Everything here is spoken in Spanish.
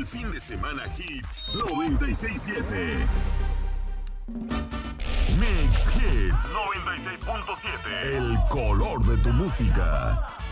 fin de semana Hits 96.7. Mix Hits 96.7. El color de tu música.